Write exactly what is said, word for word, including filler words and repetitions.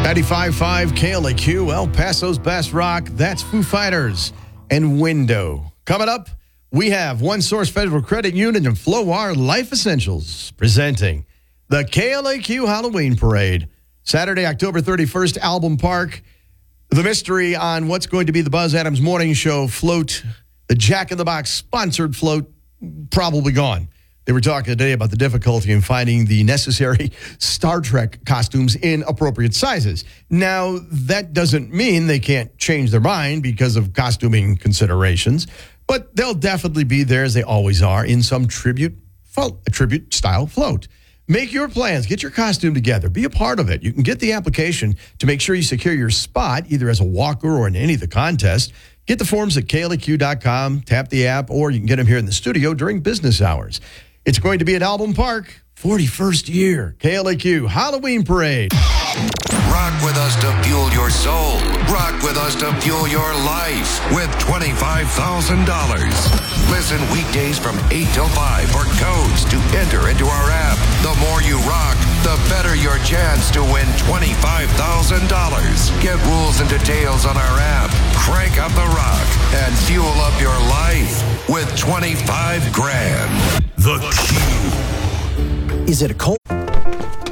ninety-five point five K L A Q, El Paso's best rock. That's Foo Fighters and Window. Coming up, we have One Source Federal Credit Union and Flowar Life Essentials presenting the K L A Q Halloween Parade. Saturday, October thirty-first, Album Park. The mystery on what's going to be the Buzz Adams Morning Show float, the Jack in the Box sponsored float, probably gone. They were talking today about the difficulty in finding the necessary Star Trek costumes in appropriate sizes. Now, that doesn't mean they can't change their mind because of costuming considerations, but they'll definitely be there, as they always are, in some tribute, fo- tribute style float. Make your plans. Get your costume together. Be a part of it. You can get the application to make sure you secure your spot, either as a walker or in any of the contests. Get the forms at K L A Q dot com, tap the app, or you can get them here in the studio during business hours. It's going to be at Album Park, forty-first year. K L A Q Halloween Parade. Rock with us to fuel your soul. Rock with us to fuel your life with twenty-five thousand dollars. Listen weekdays from eight till five for codes to enter into our app. The more you rock, the better your chance to win twenty-five thousand dollars. Get rules and details on our app. Crank up the rock and fuel up your life with twenty-five grand. The Q. Is it a cold